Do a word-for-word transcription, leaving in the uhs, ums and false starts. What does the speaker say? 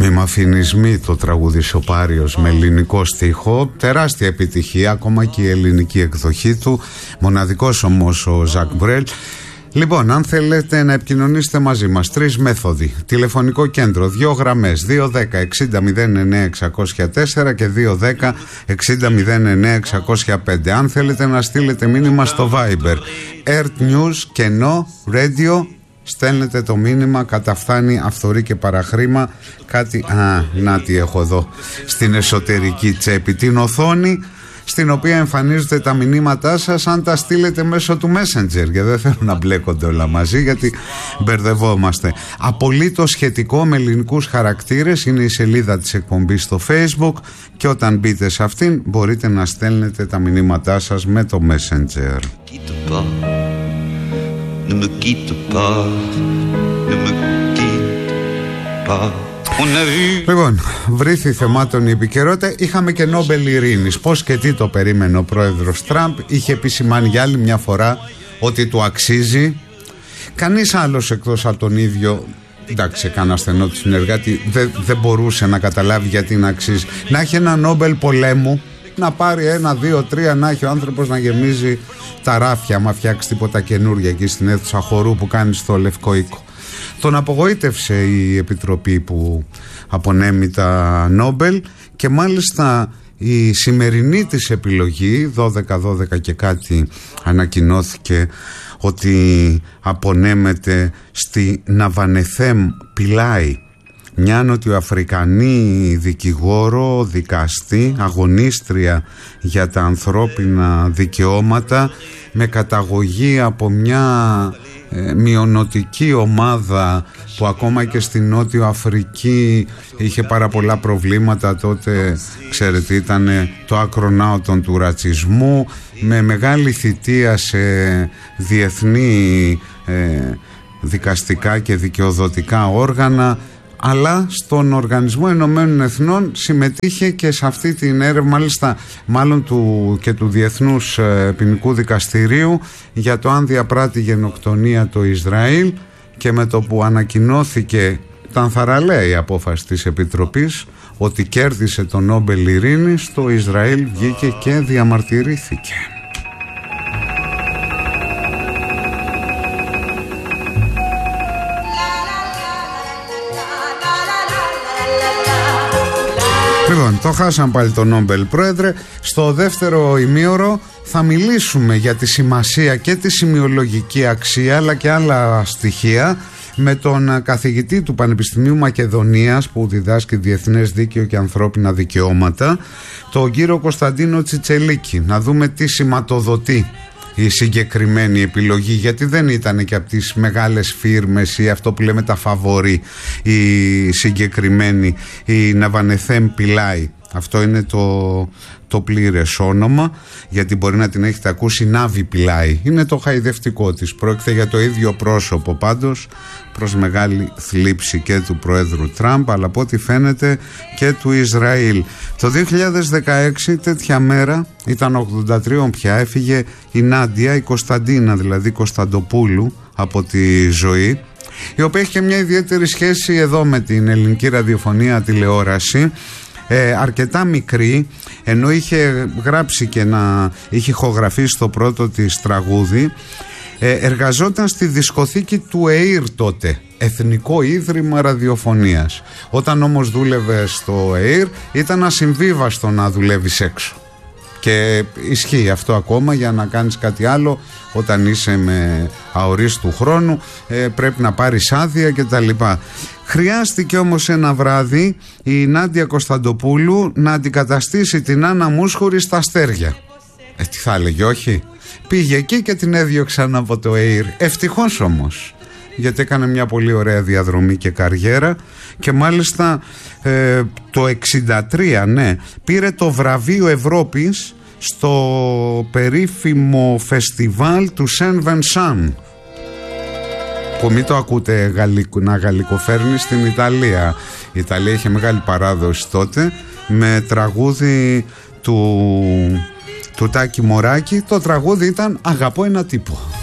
Μη μ' αφήνεις μη, το τραγούδισε ο Πάριος με ελληνικό στίχο. Τεράστια επιτυχία, ακόμα και η ελληνική εκδοχή του. Μοναδικός όμως ο Ζακ Μπρέλ. Λοιπόν, αν θέλετε να επικοινωνήσετε μαζί μας, τρεις μέθοδοι. Τηλεφωνικό κέντρο, δύο γραμμές, δύο δέκα εξήντα μηδέν εννέα εξακόσια τέσσερα και δύο δέκα εξήντα μηδέν εννέα εξακόσια πέντε. Αν θέλετε να στείλετε μήνυμα στο Viber, Earth News, κενό, Radio, στέλνετε το μήνυμα, καταφθάνει αυθορή και παραχρήμα. Κάτι, α, να τι έχω εδώ, στην εσωτερική τσέπη, την οθόνη στην οποία εμφανίζονται τα μηνύματά σας, αν τα στείλετε μέσω του Messenger, και δεν θέλω να μπλέκονται όλα μαζί γιατί μπερδευόμαστε. Απολύτως σχετικό με ελληνικούς χαρακτήρες είναι η σελίδα της εκπομπής στο Facebook, και όταν μπείτε σε αυτήν μπορείτε να στέλνετε τα μηνύματά σας με το Messenger. Ne me quitte pas, ne me quitte pas. Λοιπόν, βρήθη θεμάτων η επικαιρότητα. Είχαμε και Νόμπελ Ειρήνης. Πώς και τι το περίμενε ο πρόεδρος Τραμπ. Είχε επισημάνει για άλλη μια φορά ότι του αξίζει. Κανείς άλλος εκτός από τον ίδιο, εντάξει, κανένα στενό του συνεργάτη, δεν, δεν μπορούσε να καταλάβει γιατί να αξίζει. Να έχει ένα Νόμπελ πολέμου, να πάρει ένα, δύο, τρία, να έχει ο άνθρωπος να γεμίζει τα ράφια, άμα φτιάξει τίποτα καινούργια εκεί στην αίθουσα χορού που κάνει στο Λευκό Οίκο. Τον απογοήτευσε η επιτροπή που απονέμει τα Νόμπελ, και μάλιστα η σημερινή της επιλογή, δώδεκα δώδεκα και κάτι, ανακοινώθηκε ότι απονέμεται στη Ναβανεθέμ Πιλάι, μια νοτιοαφρικανή δικηγόρο, δικαστή, αγωνίστρια για τα ανθρώπινα δικαιώματα, με καταγωγή από μια ε, μειονοτική ομάδα που ακόμα και στην Νότιο Αφρική είχε πάρα πολλά προβλήματα. Τότε, ξέρετε, ήταν το ακρονάωτον του ρατσισμού, με μεγάλη θητεία σε διεθνή ε, δικαστικά και δικαιοδοτικά όργανα, αλλά στον Οργανισμό Ηνωμένων Εθνών συμμετείχε και σε αυτή την έρευνα, μάλιστα μάλλον του, και του Διεθνούς Ποινικού Δικαστηρίου, για το αν διαπράττει γενοκτονία το Ισραήλ, και με το που ανακοινώθηκε, ήταν θαραλέα η απόφαση της Επιτροπής ότι κέρδισε το Νόμπελ Ειρήνης, το Ισραήλ βγήκε και διαμαρτυρήθηκε. Λοιπόν, το χάσαν πάλι το Νόμπελ, πρόεδρε. Στο δεύτερο ημίωρο θα μιλήσουμε για τη σημασία και τη σημειολογική αξία, αλλά και άλλα στοιχεία, με τον καθηγητή του Πανεπιστημίου Μακεδονίας που διδάσκει διεθνές δίκαιο και ανθρώπινα δικαιώματα, τον κύριο Κωνσταντίνο Τσιτσελίκη. Να δούμε τι σηματοδοτεί η συγκεκριμένη επιλογή, γιατί δεν ήταν και από τις μεγάλες φίρμες ή αυτό που λέμε τα φαβορί η συγκεκριμένη, η Ναβανεθέμ Πιλάι. Αυτό είναι το, το πλήρες όνομα, γιατί μπορεί να την έχετε ακούσει Νάβη Πιλάι. Είναι το χαϊδευτικό της. Πρόκειται για το ίδιο πρόσωπο πάντως, προς μεγάλη θλίψη και του Προέδρου Τραμπ, αλλά από ό,τι φαίνεται και του Ισραήλ. Το δύο χιλιάδες δεκαέξι, τέτοια μέρα, ήταν ογδόντα τρία πια, έφυγε η Νάντια, η Κωνσταντίνα δηλαδή Κωνσταντοπούλου, από τη ζωή, η οποία έχει και μια ιδιαίτερη σχέση εδώ με την ελληνική ραδιοφωνία, τηλεόραση. Ε, αρκετά μικρή, ενώ είχε γράψει και να είχε ηχογραφήσει το πρώτο της τραγούδι, ε, εργαζόταν στη δισκοθήκη του ΕΙΡ τότε, Εθνικό Ίδρυμα Ραδιοφωνίας. Όταν όμως δούλευε στο ΕΙΡ ήταν ασυμβίβαστο να δουλεύεις έξω, και ισχύει αυτό ακόμα. Για να κάνεις κάτι άλλο όταν είσαι με αορίστου χρόνου, ε, πρέπει να πάρεις άδεια κτλ. Χρειάστηκε όμως ένα βράδυ η Νάντια Κωνσταντοπούλου να αντικαταστήσει την Άννα Μούσχουρη στα αστέρια. Ε, τι θα έλεγε, όχι? Πήγε εκεί και την έδιωξαν από το ΕΙΡ. Ευτυχώς όμως, γιατί έκανε μια πολύ ωραία διαδρομή και καριέρα, και μάλιστα ε, το εξήντα τρία, ναι, πήρε το βραβείο Ευρώπης στο περίφημο φεστιβάλ του Σεν Βενσάν, που μην το ακούτε γαλλικο, να γαλλικοφέρνει, στην Ιταλία. Η Ιταλία είχε μεγάλη παράδοση τότε, με τραγούδι του, του Τάκη Μωράκη. Το τραγούδι ήταν «Αγαπώ ένα τύπο».